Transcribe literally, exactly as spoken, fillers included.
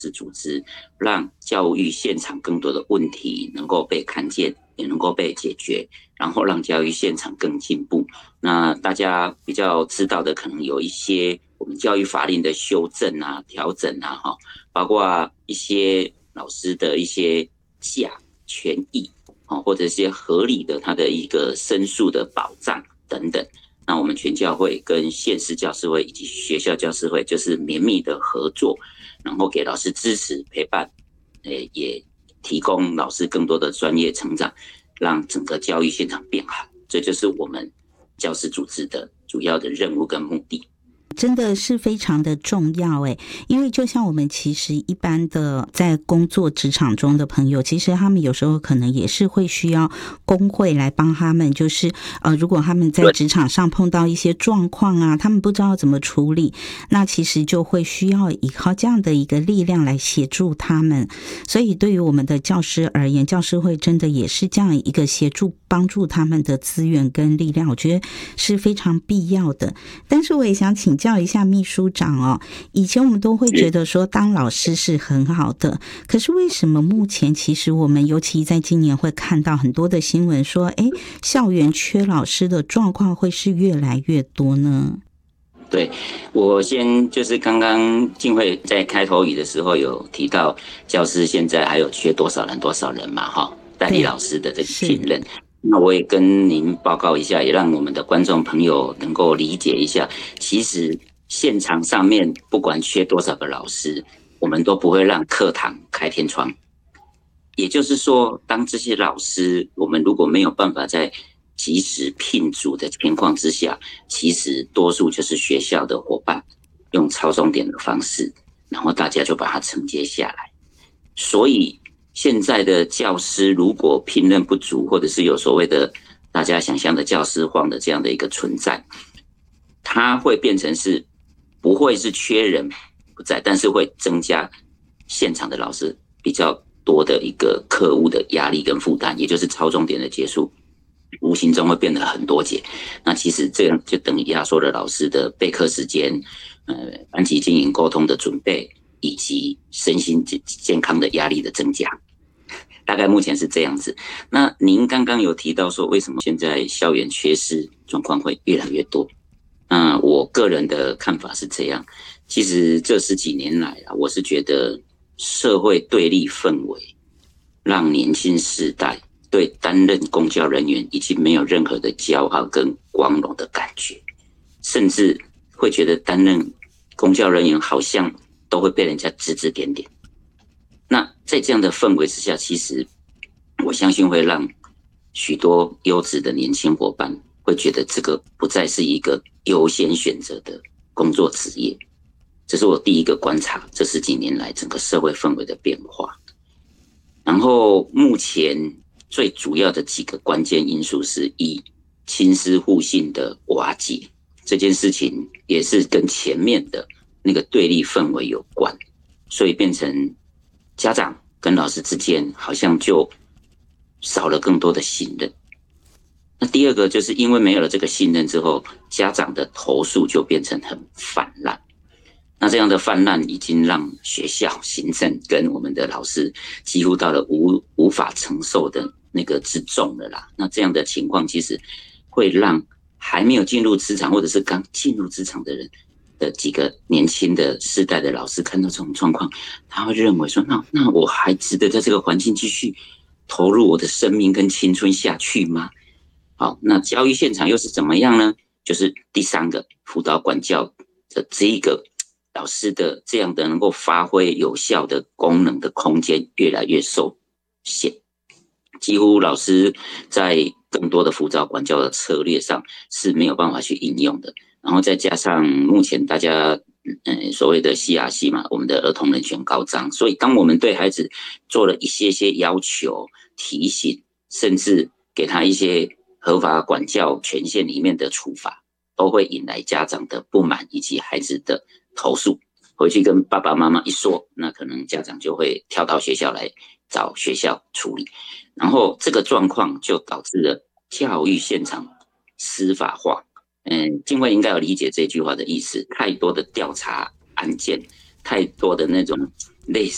组织，让教育现场更多的问题能够被看见，也能够被解决，然后让教育现场更进步。那大家比较知道的可能有一些我们教育法令的修正啊、调整啊，包括一些老师的一些假权益，或者一些合理的他的一个申诉的保障等等。那我们全教会跟县市教师会以及学校教师会就是绵密的合作，然后给老师支持陪伴，也提供老师更多的专业成长，让整个教育现场变好。这就是我们教师组织的主要的任务跟目的。 真的是非常的重要诶，因为就像我们其实一般的在工作职场中的朋友，其实他们有时候可能也是会需要工会来帮他们，就是呃，如果他们在职场上碰到一些状况啊，他们不知道怎么处理，那其实就会需要依靠这样的一个力量来协助他们。所以对于我们的教师而言，教师会真的也是这样一个协助帮助他们的资源跟力量，我觉得是非常必要的。但是我也想请教一下秘书长哦，以前我们都会觉得说当老师是很好的，可是为什么目前其实我们尤其在今年会看到很多的新闻说，哎，校园缺老师的状况会是越来越多呢？ 对，我先就是刚刚静慧在开头语的时候有提到，教师现在还有缺多少人多少人嘛，哈，代理老师的这个信任。那我也跟您报告一下，也让我们的观众朋友能够理解一下，其实现场上面不管缺多少个老师，我们都不会让课堂开天窗。也就是说，当这些老师我们如果没有办法在及时聘组的情况之下，其实多数就是学校的伙伴用超钟点的方式，然后大家就把它承接下来。所以现在的教师如果聘任不足，或者是有所谓的大家想象的教师荒的这样的一个存在，它会变成是不会是缺人不在，但是会增加现场的老师比较多的一个课务的压力跟负担，也就是超钟点的结束，无形中会变得很多节。那其实这样就等于压缩了老师的备课时间，呃，班级经营沟通的准备，以及身心健康的压力的增加。大概目前是这样子。那您刚刚有提到说，为什么现在校园缺师状况会越来越多？那我个人的看法是这样，其实这十几年来啊，我是觉得社会对立氛围让年轻世代对担任公教人员已经没有任何的骄傲跟光荣的感觉，甚至会觉得担任公教人员好像都会被人家指指点点。那在这样的氛围之下，其实我相信会让许多优质的年轻伙伴会觉得这个不再是一个优先选择的工作职业。这是我第一个观察这十几年来整个社会氛围的变化。然后目前最主要的几个关键因素是：一、亲师互信的瓦解，这件事情也是跟前面的那个对立氛围有关，所以变成家长跟老师之间好像就少了更多的信任。那第二个就是因为没有了这个信任之后，家长的投诉就变成很泛滥。那这样的泛滥已经让学校行政跟我们的老师几乎到了无无法承受的那个之重了啦。那这样的情况其实会让还没有进入职场或者是刚进入职场的人的几个年轻的世代的老师看到这种状况，他会认为说，那那我还值得在这个环境继续投入我的生命跟青春下去吗？好，那教育现场又是怎么样呢？就是第三个辅导管教的这一个老师的这样的能够发挥有效的功能的空间越来越受限，几乎老师在更多的辅导管教的策略上是没有办法去应用的。然后再加上目前大家嗯所谓的 C R C 嘛，我们的儿童人权高涨，所以当我们对孩子做了一些些要求、提醒，甚至给他一些合法管教权限里面的处罚，都会引来家长的不满以及孩子的投诉。回去跟爸爸妈妈一说，那可能家长就会跳到学校来找学校处理，然后这个状况就导致了教育现场司法化。嗯，静慧应该有理解这句话的意思，太多的调查案件，太多的那种类似